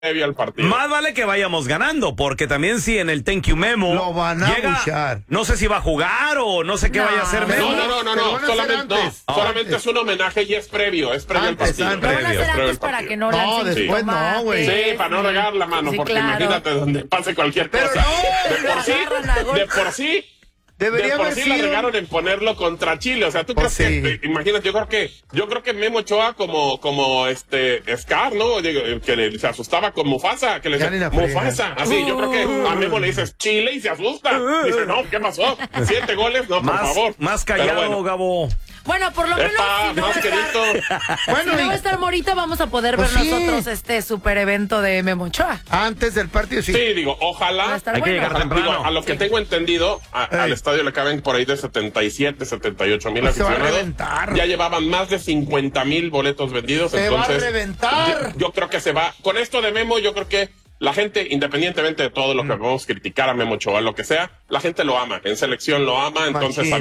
previo al partido. Más vale que vayamos ganando, porque también si en el Thank You Memo lo van a buchar. No sé si va a jugar o no sé qué vaya a hacer Memo. Solamente es un homenaje y es previo al partido. Lo van a hacer antes para que no lancen después no, güey. Sí, para no regar la mano, porque imagínate donde pase cualquier cosa. De por sí la regaron en ponerlo contra Chile. O sea, tú crees que, imagínate, yo creo que Memo Ochoa como Scar, ¿no? Que se asustaba con Mufasa, que le decía Mufasa. Así, yo creo que a Memo le dices Chile y se asusta. Dice, no, ¿qué pasó? 7 goles, no, por favor. Más callado, Gabo. Bueno, por lo menos si no va a estar Morita, vamos a poder ver nosotros este super evento de Memo Ochoa. Antes del partido, sí. Sí, digo, ojalá. Hay que llegar temprano. A lo que tengo entendido, al estadio le caben por ahí de 77, 78 mil aficionados. Ya llevaban más de 50,000 boletos vendidos. Se entonces, va a reventar. Yo creo que se va. Con esto de Memo, yo creo que la gente, independientemente de todo lo que vamos a criticar a Memo Ochoa, lo que sea, la gente lo ama. En selección lo ama, entonces